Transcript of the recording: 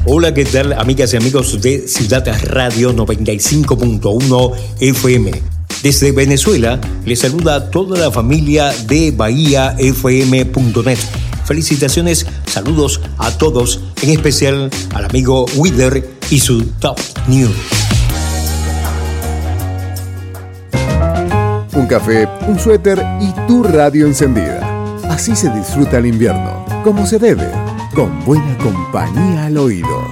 Hola, ¿qué tal, amigas y amigos de Ciudad Radio 95.1 FM? Desde Venezuela les saluda a toda la familia de BahiaFM.net. Felicitaciones, saludos a todos, en especial al amigo Wither y su Top News. Un café, un suéter y tu radio encendida. Así se disfruta el invierno, como se debe, con buena compañía al oído.